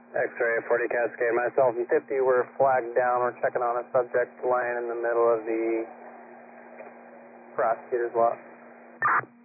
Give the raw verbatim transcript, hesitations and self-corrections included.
X-ray forty Cascade, myself and fifty were flagged down. We're checking on a subject laying in the middle of the prosecutor's lot.